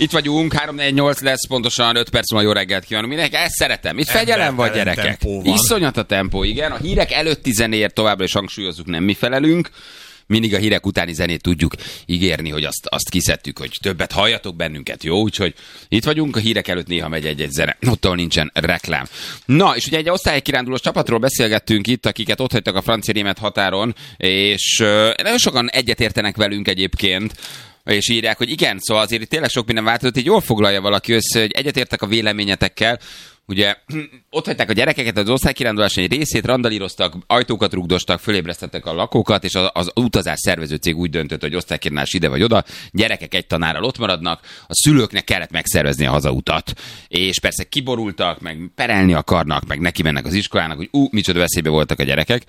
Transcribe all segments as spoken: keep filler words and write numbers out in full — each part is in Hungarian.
Itt vagyunk, három négy nyolc lesz, pontosan öt perc múlva jó reggelt kívánunk mindenki. Ezt szeretem. Itt fegyelem vagy, gyerekek. Iszonyat a tempó, igen. A hírek előtti zenéért továbbra is hangsúlyozzuk, nem mi felelünk. Mindig a hírek utáni zenét tudjuk ígérni, hogy azt, azt kiszedtük, hogy többet halljatok bennünket, jó? Úgyhogy itt vagyunk, a hírek előtt néha megy egy-egy zene, ottól nincsen reklám. Na, és ugye egy osztálykirándulós csapatról beszélgettünk itt, akiket ott hagytak a francia-német határon, és uh, nagyon sokan egyetértenek velünk egyébként, és írják, hogy igen, szóval azért itt tényleg sok minden változott, így jól foglalja valaki össze, hogy egyetértek a véleményetekkel. Ugye ott hagyták a gyerekeket, az osztálykirándulás egy részét, randalíroztak, ajtókat rugdostak, fölébresztettek a lakókat, és az, az utazás szervező cég úgy döntött, hogy osztálykirándulás ide vagy oda, gyerekek egy tanárral ott maradnak, a szülőknek kellett megszervezni a hazautat. És persze kiborultak, meg perelni akarnak, meg neki mennek az iskolának, hogy ú, micsoda veszélybe voltak a gyerekek.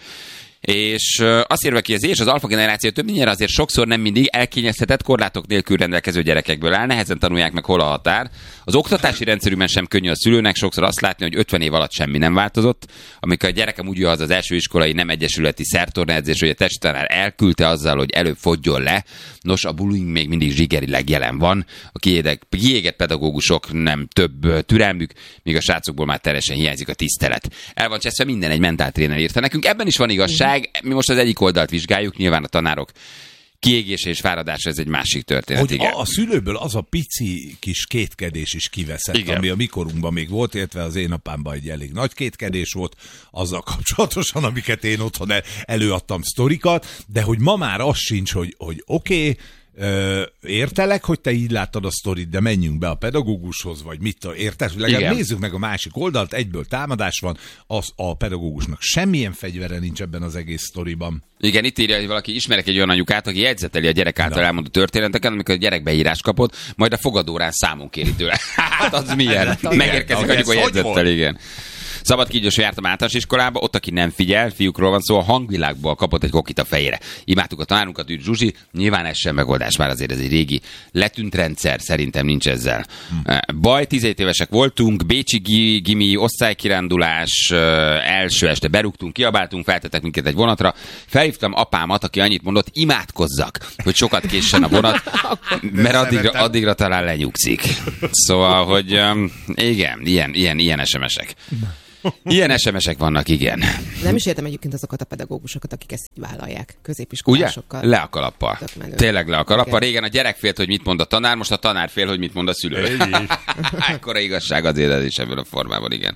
És azt írva ki, az és az alfa generáció többnyire azért sokszor nem mindig elkényeztetett, korlátok nélkül rendelkező gyerekekből áll, nehezen tanulják meg, hol a határ. Az oktatási rendszerünkben sem könnyű a szülőnek sokszor azt látni, hogy ötven év alatt semmi nem változott. Amikor a gyerekem úgy jön az az első iskolai nem egyesületi szertornaedzés, hogy a testtanár elküldte azzal, hogy előbb fogjon le. Nos, a bullying még mindig zsigerileg jelen van. A kiégett pedagógusok nem több türelmük, míg a srácokból már teljesen hiányzik a tisztelet. El van cseszve minden, egy mentáltréner írta nekünk. Ebben is van igazság. Mi most az egyik oldalt vizsgáljuk, nyilván a tanárok kiégése és fáradása, ez egy másik történet. Hogy igen. A, a szülőből az a pici kis kétkedés is kiveszett, igen, ami a mikorunkban még volt, illetve az én apámban egy elég nagy kétkedés volt, azzal kapcsolatosan, amiket én otthon el, előadtam sztorikat, de hogy ma már az sincs, hogy, hogy oké, okay, Ö, értelek, hogy te így láttad a sztorit, de menjünk be a pedagógushoz, vagy mit tudom, érted? Legalább nézzük meg a másik oldalt, egyből támadás van, az a pedagógusnak semmilyen fegyvere nincs ebben az egész sztoriban. Igen, itt írja, hogy valaki ismerek egy olyan anyukát, aki jegyzeteli a gyerek által Na. elmondott történeteken, amikor a gyerek beírás kapott, majd a fogadórán számon kéri tőle. Hát az milyen? Megérkezik anyuk a jegyzettel, igen. Szabad kígyós, hogy jártam általános iskolába, ott, aki nem figyel, fiúkról van szó, a hangvilágból kapott egy kokit a fejére. Imádtuk a tanárunkat, ügy Zsuzsi, nyilván ez sem megoldás, már azért ez egy régi letűnt rendszer, szerintem nincs ezzel. Hm. Baj, tizenhét évesek voltunk, bécsi gimi, osztálykirándulás, első este berúgtunk, kiabáltunk, feltettek minket egy vonatra, felhívtam apámat, aki annyit mondott, imádkozzak, hogy sokat késsen a vonat, mert addigra, addigra talán lenyugszik. Szóval, hogy igen, ilyen, ilyen, ilyen es em esek. Ilyen es em esek vannak, igen. Nem is értem egyébként azokat a pedagógusokat, akik ezt így vállalják. Középiskolásokkal. Ugye? Le a kalappal. Tényleg le a kalappal. Régen a gyerek félt, hogy mit mond a tanár, most a tanár fél, hogy mit mond a szülő. Ekkora igazság azért ez is ebből a formában, igen.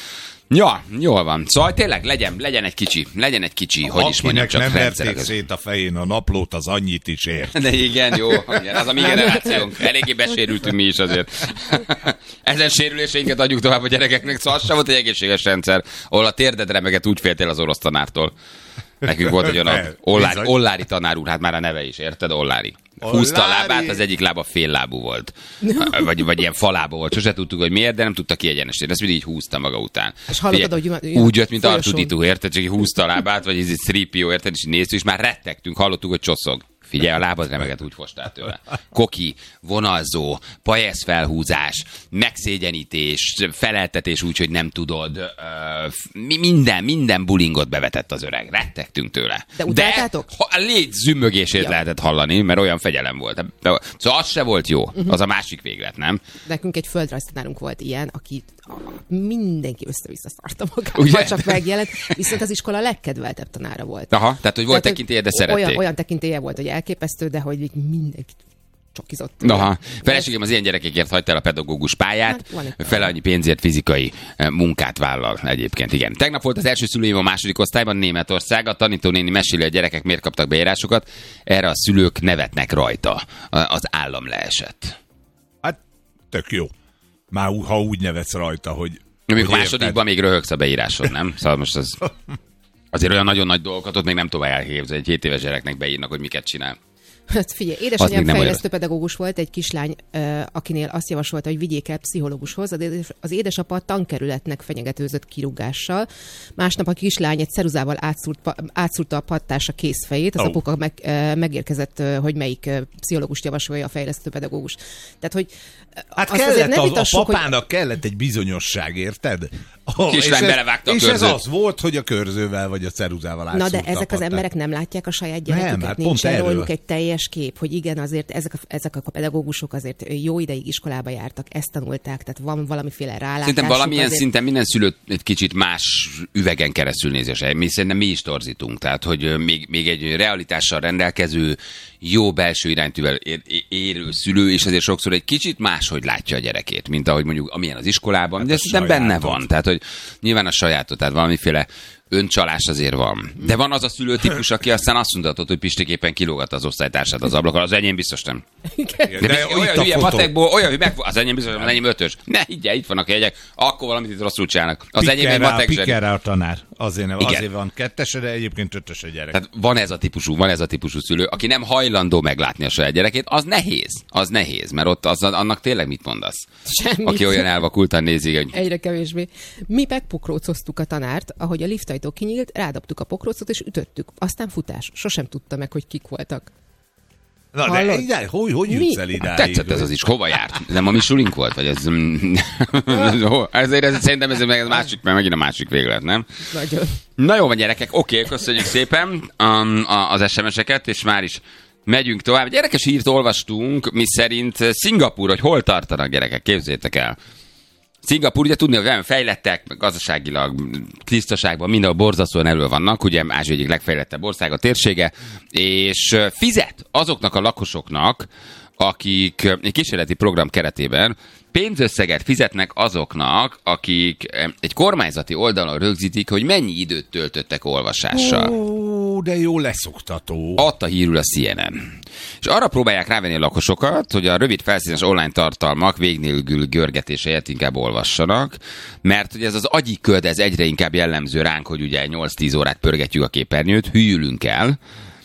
Ja, jól van. Szóval tényleg legyen, legyen egy kicsi, legyen egy kicsi, hogy Akinek is mondjam, csak nem rendszerek. verték szét a fején a naplót, az annyit is ért. De igen, jó, igen, az a mi generációnk. Eléggé besérültünk mi is azért. Ezen sérüléseinket adjuk tovább a gyerekeknek, szóval az sem volt egy egészséges rendszer, ahol a térded remeget úgy féltél az orosz tanártól. Nekünk volt egy olyan ollári, ollári tanár úr, hát már a neve is, érted? Ollári. Húzta a lábát, az egyik lába fél lábú volt. Vagy, vagy ilyen falába volt. Sose tudtuk, hogy miért, de nem tudta kiegyenesíteni. Ezt mindig így húzta maga után. És hallottad, Figyelj, hogy úgy jött, mint Artuditú, érted? Csak így húzta a lábát, vagy ez egy három pé o, érted? És így néztük, és már rettegtünk, hallottuk, hogy csoszog. Figyelj, a lábad remeget úgy fostál tőle. Koki, vonalzó, pajesz felhúzás, megszégyenítés, feleltetés úgy, hogy nem tudod. Uh, minden, minden bullyingot bevetett az öreg. Rettegtünk tőle. De utáltátok? De a légy zümmögését ja. lehetett hallani, mert olyan fegyelem volt. Szóval az se volt jó. Uh-huh. Az a másik véglet, nem? Nekünk egy földrajztanárunk volt ilyen, aki mindenki össze-vissza szarta magát, vagy csak megjelent, viszont az iskola legkedveltebb tanára volt. Aha, tehát hogy volt tehát, tekintélye, de szerették. Olyan, olyan tekintélye volt, hogy elképesztő, de hogy mindenki csokizott. Aha, feleségem az ilyen gyerekekért hagyta el a pedagógus pályát, hát, fele annyi pénzért fizikai munkát vállal egyébként, igen. Tegnap volt az első szülőim a második osztályban, Németország, a tanítónéni meséli, a gyerekek miért kaptak beírásokat, erre a szülők nevetnek rajta, az állam leesett. Hát, tök jó. Már ha úgy nevetsz rajta, hogy... Még a másodikban még röhögsz a beírásod, nem? Szóval most az... Azért olyan nagyon nagy dolgokat ott még nem tovább elhívni, egy hét éves gyereknek beírnak, hogy miket csinál. Hát figyelj, édesanyám fejlesztő pedagógus volt, egy kislány, akinél azt javasolta, hogy vigyék el pszichológushoz. Az édesapa tankerületnek fenyegetőzött kirúgással. Másnap a kislány egy ceruzával átszúrt, átszúrta a pattársa kézfejét. Az oh. apuka meg, megérkezett, hogy melyik pszichológust javasolja a fejlesztő pedagógus. Tehát, hogy hát kellett, a, a papának hogy... kellett egy bizonyosság, érted? A kislány belevágta a körzőt. És ez az volt, hogy a körzővel vagy a ceruzával átszúrta. Na de ezek az emberek nem látják a saját gyereküket, hát nincs róluk egy teljes teljes kép, hogy igen, azért ezek a, ezek a pedagógusok azért jó ideig iskolába jártak, ezt tanulták, tehát van valamiféle rálátásuk. Szerintem valamilyen azért... szinten minden szülő egy kicsit más üvegen keresztül nézés. Mi szerintem mi is torzítunk, tehát hogy még, még egy realitással rendelkező, jó belső iránytűvel érő szülő, és azért sokszor egy kicsit máshogy látja a gyerekét, mint ahogy mondjuk amilyen az iskolában, hát de szerintem benne van. Tehát, hogy nyilván a sajátot, tehát valamiféle öncsalás azért van. De van az a szülőtípus, aki aztán azt mondhatod, hogy Pistiképpen kilógat az osztálytársát az ablakon. Az enyém biztos nem. De, de, de olyan hülye matekból, olyan, hogy meg, az enyém biztos, az enyém ötös. Ne higgye, itt vannak a jegyek, akkor valamit itt rosszul csinálnak. Az enyém egy matek zseni. Piker rá a tanár. Azért, nem, azért van kettesre, de egyébként ötös a gyerek. Tehát van ez a típusú, van ez a típusú szülő, aki nem hajlandó meglátni a saját gyerekét, az nehéz. Az nehéz, mert ott az, annak tényleg mit mondasz? Semmit. Aki olyan elvakultan nézi, hogy... Egyre kevésbé. Mi megpokrócoztuk a tanárt, ahogy a liftajtó kinyílt, rádobtuk a pokrócot és ütöttük. Aztán futás. Sosem tudta meg, hogy kik voltak. Na de idáig, hogy, hogy jutsz el idáig? Tetszett ez az is. Hova járt? Nem a mi sulink volt? Vagy ez... Ezért ez, szerintem ez meg a másik, mert megint a másik véglet, nem? Nagyon. Na jó van, gyerekek. Oké, okay, köszönjük szépen um, az es em es-eket, és már is megyünk tovább. Egy érdekes hírt olvastunk, mi szerint Szingapúr, hogy hol tartanak gyerekek, képzeljétek el. Szingapúr, ugye tudni, hogy olyan fejlettek, gazdaságilag, tisztaságban mindenhol borzasztóan elő vannak, ugye Ázsia egyik legfejlettebb ország a térsége, és fizet azoknak a lakosoknak, akik egy kísérleti program keretében pénzösszeget fizetnek azoknak, akik egy kormányzati oldalon rögzítik, hogy mennyi időt töltöttek olvasással. Ó, de jó leszoktató. Adta hírül a cé en en. És arra próbálják rávenni a lakosokat, hogy a rövid felszínes online tartalmak végnélkül görgetése helyett inkább olvassanak, mert ugye ez az agyi köd, ez egyre inkább jellemző ránk, hogy ugye nyolc-tíz órát pörgetjük a képernyőt, hűlünk el,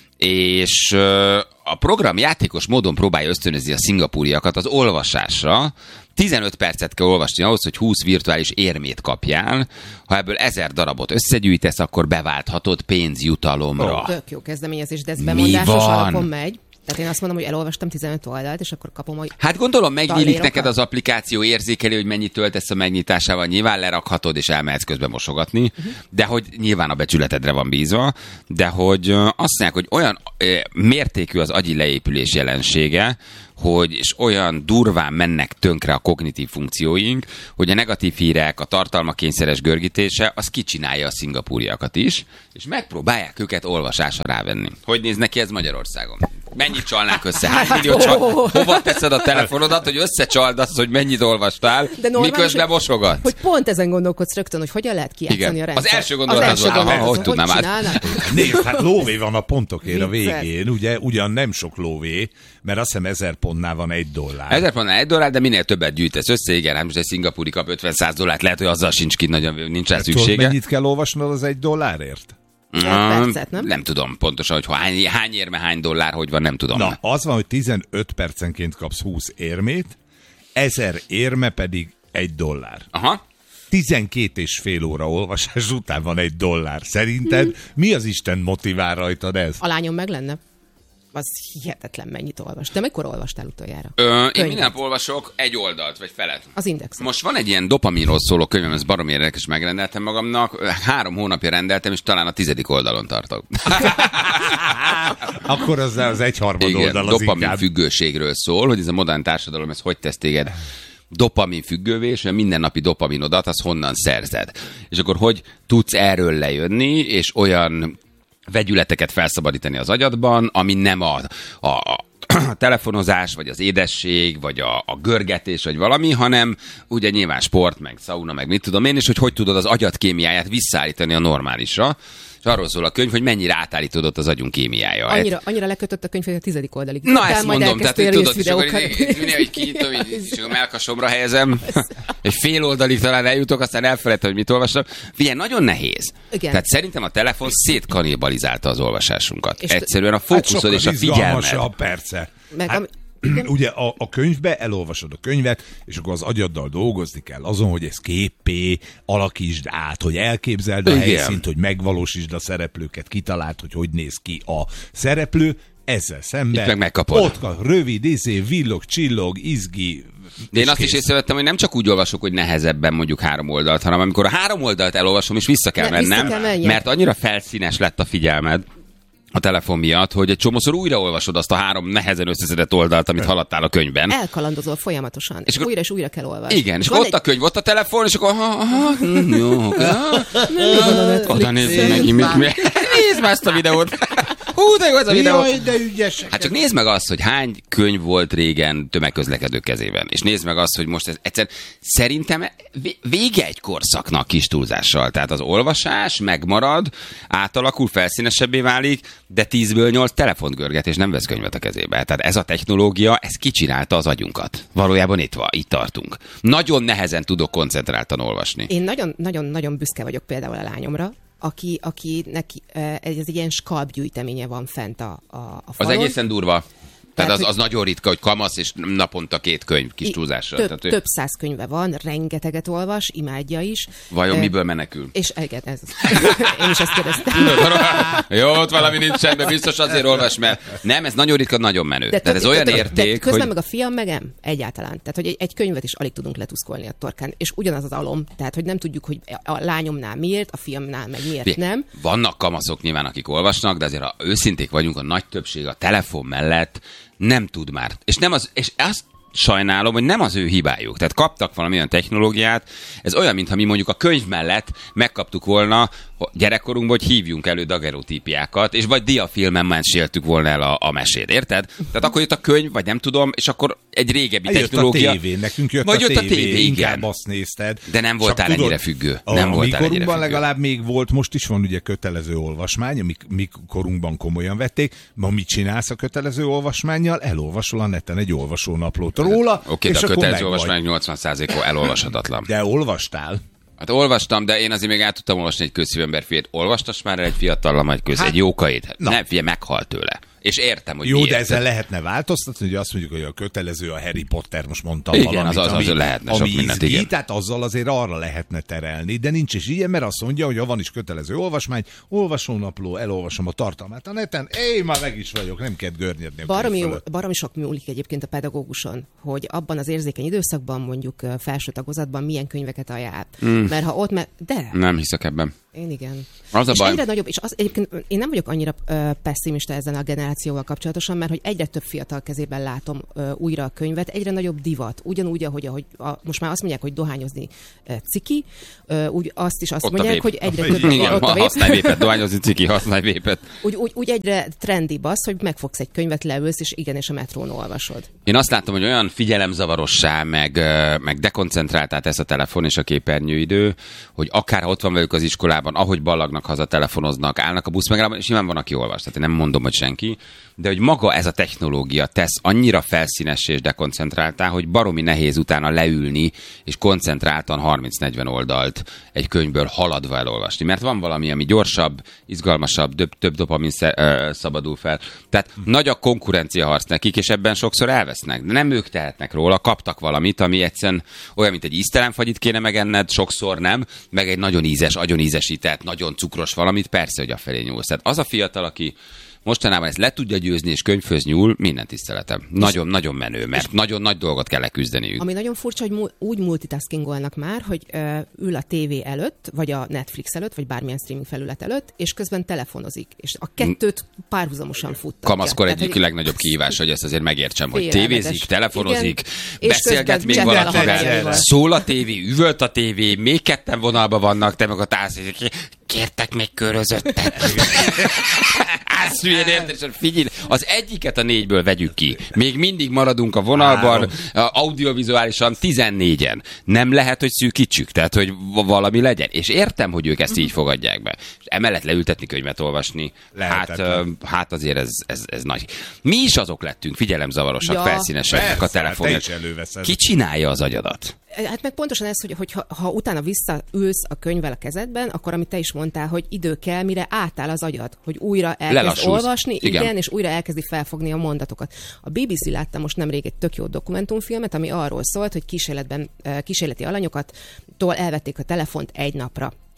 és a program játékos módon próbálja ösztönözni a szingapúriakat az olvasásra. tizenöt percet kell olvasni ahhoz, hogy húsz virtuális érmét kapjál. Ha ebből ezer darabot összegyűjtesz, akkor beválthatod pénzjutalomra. Oh, tök jó kezdeményezés, de ez bemondásos alapon megy. Tehát én azt mondom, hogy elolvastam tizenöt oldalt, és akkor kapom, hogy... Hát gondolom, megnyílik neked az applikáció, érzékeli, hogy mennyit töltesz a megnyitásával, nyilván lerakhatod, és elmehetsz közben mosogatni, uh-huh. de hogy nyilván a becsületedre van bízva, de hogy azt mondják, hogy olyan mértékű az agyi leépülés jelensége, hogy és olyan durván mennek tönkre a kognitív funkcióink, hogy a negatív hírek, a tartalmakényszeres görgítése, az kicsinálja a szingapúriakat is, és megpróbálják őket olvasásra rávenni. Hogy néz neki ez Magyarországon? Mennyit csalnák össze? Hány millió csal... Hova teszed a telefonodat, hogy összecsald azt, hogy mennyit olvastál, miközben mosogat? Hogy pont ezen gondolkodsz rögtön, hogy hogyan lehet kijátszani a rendszer. Az első gondolat az, az, az, hogy tudnám át. Nézd, hát lóvé van a pontokért a végén, ugye, ugyan nem sok lóvé, mert azt hiszem ezer pontnál van egy dollár. Ezer pontnál egy dollár, de minél többet gyűjtesz össze, igen, hát most egy szingapúri kap ötven-száz dollárt, lehet, hogy azzal sincs ki, nagyon nincs rá szüksége. Tudod, mennyit kell olvasnod az egy dollárért? Percet, nem? nem tudom pontosan, hogy hány, hány érme, hány dollár, hogy van, nem tudom. Na, az van, hogy tizenöt percenként kapsz húsz érmét, ezer érme pedig egy dollár. Aha. tizenkét és fél óra olvasás után van egy dollár. Szerinted hmm. mi az Isten motivál rajtad ez? A lányom meg lenne. Az hihetetlen, mennyit olvas. Te mikor olvastál utoljára? Ö, én minden nap olvasok egy oldalt, vagy felet. Az Indexet. Most van egy ilyen dopaminról szóló könyvem, ez baromi érdekes, megrendeltem magamnak. Három hónapja rendeltem, és talán a tizedik oldalon tartok. Akkor az az egyharmad igen, oldal az dopamin inkább. függőségről szól, hogy ez a modern társadalom, ez hogy tesz téged dopamin függővé, és a mindennapi dopaminodat, az honnan szerzed. És akkor hogy tudsz erről lejönni, és olyan vegyületeket felszabadítani az agyadban, ami nem a, a, a telefonozás, vagy az édesség, vagy a, a görgetés, vagy valami, hanem ugye nyilván sport, meg szauna, meg mit tudom én, és hogy hogy tudod az agyad kémiáját visszaállítani a normálisra. És arról szól a könyv, hogy mennyire átállítódott az agyunk kémiája. Annyira, annyira lekötött a könyv, hogy a tizedik oldalig. Na ezt mondom, tehát hogy tudod, és akkor így kinyitom, és a melkasomra helyezem, egy fél oldalig talán eljutok, aztán elfelejtem, hogy mit olvastam. Figyelj, nagyon nehéz. Igen. Tehát szerintem a telefon szétkanibalizálta az olvasásunkat. És egyszerűen a fókuszod és a figyelmed. Perce. Meg hát, ugye a, a könyvbe elolvasod a könyvet, és akkor az agyaddal dolgozni kell azon, hogy ez képpé alakítsd át, hogy elképzeld a igen. helyszínt, hogy megvalósítsd a szereplőket, kitaláld, hogy hogy néz ki a szereplő, ezzel szemben meg megkapod. Ott a rövid, izé, villog, csillog, izgi. De én azt kész. is észrevettem, hogy nem csak úgy olvasok, hogy nehezebben mondjuk három oldalt, hanem amikor a három oldalt elolvasom, és vissza kell nem, mennem, vissza kell mert annyira felszínes lett a figyelmed, a telefon miatt, hogy egy csomószor újraolvasod azt a három nehezen összeszedett oldalt, amit haladtál a könyvben. Elkalandozol folyamatosan, és, és újra és újra kell olvasni. Igen, és, és ott egy... a könyv, ott a telefon, és akkor ha, ha, jó, oda nézzük neki, mit mi. Nézd már ezt a videót. Hú, de jó ez a videó. Jaj, de ügyes. Hát csak nézd meg azt, hogy hány könyv volt régen tömegközlekedők kezében. És nézd meg azt, hogy most ez egyszer szerintem vége egy korszaknak kis túlzással. Tehát az olvasás megmarad, átalakul, felszínesebbé válik, de tízből nyolc telefont görget, és nem vesz könyvet a kezébe. Tehát ez a technológia, ez kicsinálta az agyunkat. Valójában itt van, itt tartunk. Nagyon nehezen tudok koncentráltan olvasni. Én nagyon-nagyon büszke vagyok például a lányomra, aki, aki neki ez egy ilyen skalpgyűjteménye van fent a, a, a falon. Az egészen durva. Tehát, Tehát az, az nagyon ritka, hogy kamasz, és naponta két könyv kis túlzással. Több, Tehát, több száz könyve van, rengeteget olvas, imádja is. Vajon e, miből menekül? És igen, ez. Én is ezt kérdeztem. Jó, ott valami nincsen, de biztos azért olvas, mert nem, ez nagyon ritka, nagyon menő. De, Tehát ez olyan de, érték, de közben hogy... meg a fiam meg nem, egyáltalán. Tehát, hogy egy, egy könyvet is alig tudunk letuszkolni a torkán. És ugyanaz az alom. Tehát, hogy nem tudjuk, hogy a lányomnál miért, a fiamnál meg miért Fé, nem. Vannak kamaszok nyilván, akik olvasnak, de azért ha őszinték vagyunk, a nagy többség a telefon mellett nem tud már. És, nem az, és azt sajnálom, hogy nem az ő hibájuk. Tehát kaptak valamilyen technológiát, ez olyan, mintha mi mondjuk a könyv mellett megkaptuk volna gyerekkorunkban, hogy hívjunk elő dagerotípiákat, és vagy diafilmen meséltük volna el a, a mesét, érted? Tehát akkor jött a könyv, vagy nem tudom, és akkor egy régebbi jött technológia. A tévé, nekünk jött, vagy a, jött tévé, a tévé, inkább azt nézted. De nem voltál ennyire függő. A, nem a voltál mi korunkban függő. legalább még volt, most is van ugye kötelező olvasmány, amik mi korunkban komolyan vették. Ma mit csinálsz a kötelező olvasmánnyal? Elolvasol a neten egy olvasónaplót róla. Oké, de a kötelező olvasmány nyolcvan százalékos elolvashatatlan. De olvastál? Hát olvastam, de én azért még át tudtam olvasni egy közszívember fiát. Olvastas már egy fiatallam egy köz, hát, egy jókait? Nem, fia, meghalt tőle. És értem, hogy jó, miért. De ezzel lehetne változtatni, hogy azt mondjuk, hogy a kötelező a Harry Potter, most mondtam igen, valamit, az, az, ami, az lehetne sok ami mindent, izgi, igen. Tehát azzal azért arra lehetne terelni, de nincs is ilyen, mert azt mondja, hogy ha van is kötelező olvasmány, olvasónapló, elolvasom a tartalmát a neten, én már meg is vagyok, nem kell görnyedni. Baromi, baromi sok múlik egyébként a pedagóguson, hogy abban az érzékeny időszakban, mondjuk felső tagozatban milyen könyveket ajánl. Mm. Mert ha ott, me- de... Nem hiszek ebben. Én igen. Az a és baj. egyre nagyobb, és az, egyébként én nem vagyok annyira uh, pessimista ezen a generációval kapcsolatosan, mert hogy egyre több fiatal kezében látom uh, újra a könyvet, egyre nagyobb divat. Ugyanúgy, ahogy, ahogy a, most már azt mondják, hogy dohányozni uh, ciki, uh, úgy azt is azt ott mondják, hogy egyre több... Igen, ott a vép. Használj vépet, dohányozni ciki, használj vépet. Úgy, úgy, úgy egyre trendibb az, hogy megfogsz egy könyvet, leülsz, és igen, és a metrón olvasod. Én azt látom, hogy olyan figyelemzavarossá, meg, meg dekoncentráltá tesz a telefon és a képernyőidő, hogy akár ott van velük az iskolában, ahogy ballagnak haza, telefonoznak, állnak a buszmegállóban, és nyilván van, aki olvas. Tehát én nem mondom, hogy senki, de hogy maga ez a technológia tesz annyira felszínessé és dekoncentráltá, hogy baromi nehéz utána leülni, és koncentráltan harminc-negyven oldalt egy könyvből haladva elolvasni. Mert van valami, ami gyorsabb, izgalmasabb, több, több dopamin szabadul fel. Tehát hm. nagy a konkurenciaharc nekik, és ebben sokszor elvesznek. De nem ők tehetnek róla, kaptak valamit, ami egyszerűen olyan, mint egy íztelenfagyit kéne megenned, sokszor nem, meg egy nagyon ízes, agyon ízesített, nagyon cukros valamit, persze, hogy afelé nyúlsz. Tehát az a fiatal, aki mostanában ezt le tudja győzni, és könyvhöz nyúl, minden tiszteletem. Nagyon, és nagyon menő, mert nagyon nagy dolgot kell leküzdeniük. Ami nagyon furcsa, hogy mu- úgy multitaskingolnak már, hogy uh, ül a tévé előtt, vagy a Netflix előtt, vagy bármilyen streaming felület előtt, és közben telefonozik. És a kettőt párhuzamosan futtatja. Kamaszkor egyik Tehát, hogy... legnagyobb kihívás, hogy ezt azért megértsem, hogy tévézik, telefonozik, igen, beszélget még valakivel, valakivel, szól a tévé, üvölt a tévé, még ketten vonalban vannak, te meg a tász, kértek még körözöttet. Azt hülyén érted, figyelj, az egyiket a négyből vegyük ki. Még mindig maradunk a vonalban, audiovizuálisan tizennégyen. Nem lehet, hogy szűkítsük, tehát, hogy valami legyen. És értem, hogy ők ezt így fogadják be. És emellett leültetni, könyvet olvasni, hát, hát azért ez, ez, ez nagy. Mi is azok lettünk, figyelemzavarosak, ja, felszínesek a telefonok. Ki csinálja az agyadat? Hát meg pontosan ez, hogy, hogy ha, ha utána visszaülsz a könyvvel a kezedben, akkor amit te is mondtál, hogy idő kell, mire átáll az agyad, hogy újra elkezd olvasni, igen. igen, és újra elkezdi felfogni a mondatokat. A bé bé cé látta most nemrég egy tök jó dokumentumfilmet, ami arról szólt, hogy kísérletben, kísérleti alanyokat tól elvették a telefont egy napra.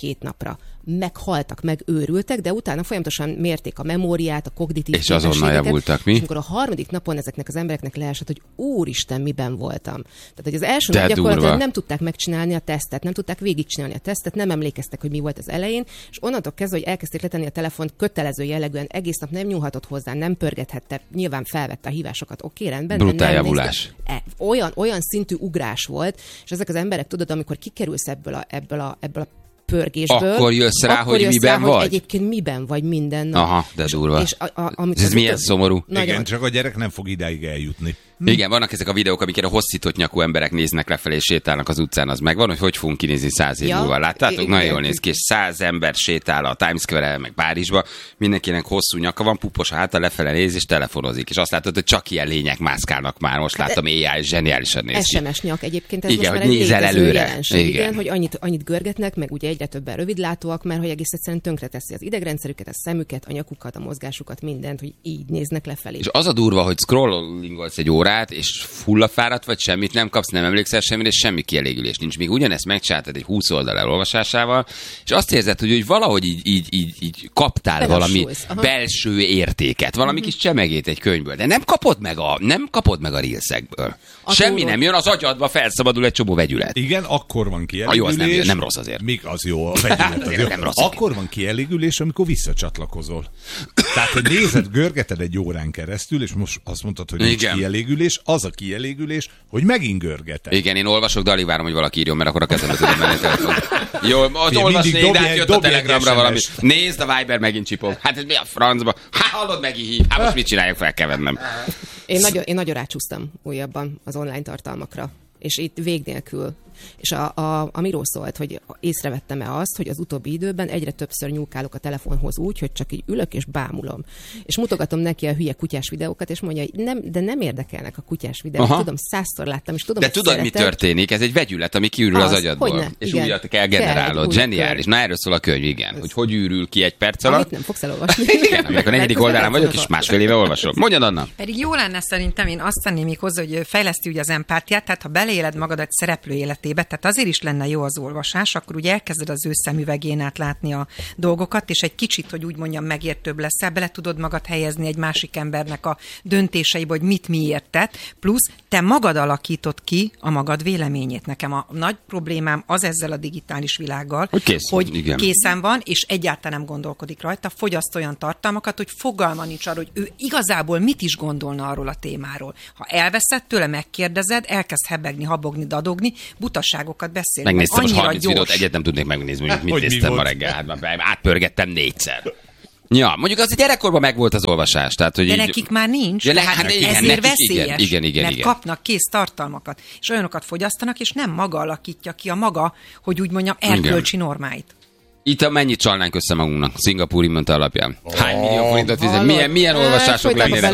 két napra. Meghaltak, megőrültek, de utána folyamatosan mérték a memóriát, a kognitív és azonnal javultak, mi? És amikor a harmadik napon ezeknek az embereknek leesett, hogy úristen, miben voltam. Tehát, hogy az első de nap gyakorlatilag durva. nem tudták megcsinálni a tesztet, nem tudták végigcsinálni a tesztet, nem emlékeztek, hogy mi volt az elején, és onnantól kezdve, hogy elkezdték letenni a telefont kötelező jellegűen, egész nap nem nyúlhatott hozzá, nem pörgethette, nyilván felvette a hívásokat, oké, rendben. Brutál javulás. E, olyan, olyan szintű ugrás volt, és ezek az emberek, tudod, amikor kikerülsz ebből a, ebből a, ebből a pörgésből, akkor jössz rá, akkor hogy jössz miben rá, vagy? Hogy egyébként miben vagy minden nap. Aha, de durva. És, és a, a, ez milyen szomorú. Nagyon... Igen, csak a gyerek nem fog idáig eljutni. Hm. Igen, vannak ezek a videók, amiket a hosszított nyakú emberek néznek lefelé és sétálnak az utcán, az megvan, hogy hogy fogunk kinézni száz év ja, múlva. Láttátok? Nagyon jól néz ki, és száz ember sétál a Times Square-el, meg Párizsba, mindenkinek hosszú nyaka van, pupos a háta, lefele néz és telefonozik. És azt látod, hogy csak ilyen lények mászkálnak már. Most hát látom, á i zseniálisan néz ki. es em es nyak egyébként, ez igen, most hogy már nézel egy előre. Jelenség, igen. igen, hogy annyit, annyit görgetnek, meg ugye egyre többen rövidlátóak, mert hogy egész egyszerűen tönkreteszi az idegrendszerüket, a szemüket, a nyakukat, a mozgásukat, mindent, hogy így néznek lefelé. És az a durva, hogy scrollingolsz egy órát, és hullafáradt vagy, semmit nem kapsz, nem emlékszel semmire, és semmi kielégülés nincs. Még ugyanezt megcsináltad egy húsz oldal elolvasásával, és azt érzed, hogy, hogy valahogy így, így, így, így kaptál valami belső értéket, valami uh-huh. kis csemegét egy könyvből, de nem kapod meg a, nem kapod meg a reelsekből. Semmi nem jön, az agyadba felszabadul egy csomó vegyület. Igen, akkor van kielégülés. A jó, az nem, nem rossz azért. Még az jó, a vegyület az jó. Nem rossz akkor van kielégülés, amikor visszacsatlakozol. Tehát, hogy nézed, görgeted egy órán keresztül, és most azt mondtad, hogy nincs igen. kielégülés, az a kielégülés, hogy megint görgeted. Igen, én olvasok, de alig várom, hogy valaki írjon, mert akkor a kezembe tudom menni a telefon. Jó, ott olvasni, de hát jött a Telegramra valami. Nézd, a Viber megint csipog. Hát ez mi a francba? Hát hallod, megint hív. Hát most mit csináljak, fel kell vennem. Én nagyon, én nagyon rácsúsztam újabban az online tartalmakra. És itt vég nélkül. És a, a, amiről szólt, hogy észrevettem-e azt, hogy az utóbbi időben egyre többször nyúlkálok a telefonhoz úgy, hogy csak így ülök és bámulom. És mutogatom neki a hülye kutyás videókat, és mondja, hogy nem, de nem érdekelnek a kutyás videók. Aha. Tudom, százszor láttam, és tudom, de tudod, szeretem. Mi történik? Ez egy vegyület, ami kiürül az, az agyadból. Hogyne? És igen. Úgy kell generálod. Zseniális. Na erről szól a könyv, igen. Ez... Hogy hogy űrül ki egy perc alatt. Amit nem fogsz elolvasni. Igen, amikor a negyedik oldalán vagyok, és másfél éve olvasom. Mondjad, Anna. Pedig jó lenne szerintem, én azt tenném még hozzá, hogy fejleszti ugye az empátiát, tehát ha beleéled magad egy szereplő életébe, tehát azért is lenne jó az olvasás, akkor ugye elkezded az ő szemüvegén át látni a dolgokat, és egy kicsit, hogy úgy mondjam, megértőbb leszel, bele tudod magad helyezni egy másik embernek a döntéseibe, hogy mit miért tett, plusz te magad alakítod ki a magad véleményét. Nekem a nagy problémám az ezzel a digitális világgal, hogy, kész, hogy igen. készen van, és egyáltalán nem gondolkodik rajta, fogyaszt olyan tartalmakat, hogy fogalma nincs arra, hogy ő igazából mit is gondolna arról a témáról. Ha elveszed tőle, megkérdezed, elkezd hebegni, habogni, dadogni, butaságokat beszél. Megnéztem most harminc videót, egyet nem tudnék megnézni, hogy mit néztem ma reggel. Átpörgettem négyszer. Ja, mondjuk az a gyerekkorban megvolt az olvasás. Tehát, hogy de így... nekik már nincs, ja, hát hát igen, ezért nekik, veszélyes, igen, igen, igen, mert igen. kapnak kész tartalmakat, és olyanokat fogyasztanak, és nem maga alakítja ki a maga, hogy úgy mondjam, erkölcsi igen. normáit. Itt mennyit csalnánk össze magunknak, szingapúri minta alapján? Hány millió forintot fizet? Milyen, milyen olvasások lennének?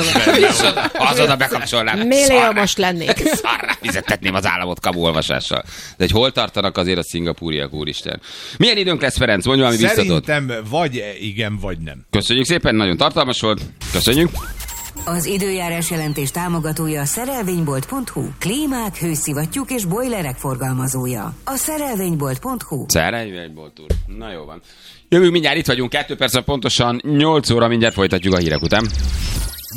Az oda bekapcsolnám. Millió most lennék. Szarra fizettetném az államot kamu olvasással. De hogy hol tartanak azért a szingapúriak, úristen. Milyen időnk lesz, Ferenc? Mondj valami biztatót. Szerintem vagy igen, vagy nem. Köszönjük szépen, nagyon tartalmas volt. Köszönjük. Az időjárás jelentés támogatója a szerelvénybolt pont hu. Klímák, hőszivattyúk és bojlerek forgalmazója. A szerelvénybolt pont hu. Szerelvénybolt úr. Na jó van. Jövünk mindjárt, itt vagyunk, kettő perc pontosan, nyolc óra, mindjárt folytatjuk a hírek után.